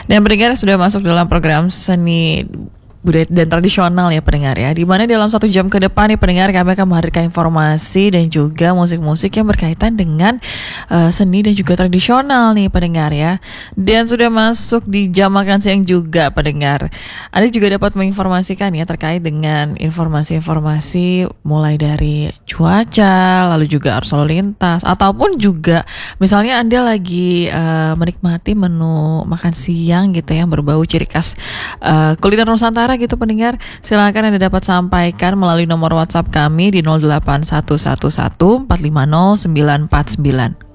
Dan pendengar sudah masuk dalam program seni budaya dan tradisional ya pendengar ya, dimana dalam 1 jam ke depan nih pendengar kami akan menghadirkan informasi dan juga musik-musik yang berkaitan dengan seni dan juga tradisional nih pendengar ya. Dan sudah masuk di jam makan siang juga pendengar, Anda juga dapat menginformasikan ya terkait dengan informasi-informasi mulai dari cuaca, lalu juga arus lalu lintas, ataupun juga misalnya Anda lagi menikmati menu makan siang gitu yang berbau ciri khas kuliner Nusantara gitu pendengar, silakan Anda dapat sampaikan melalui nomor WhatsApp kami di 08111 450 949.